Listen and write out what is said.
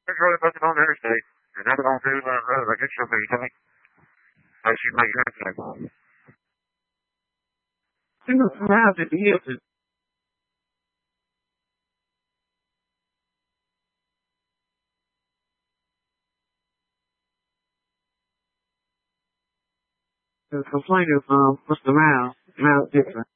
Just really put it on the interstate. You're never going to do the road. I guess you'll be tight. I should make that thing. Single surround at the Hilton. The complaint is, Mr. Rouse different.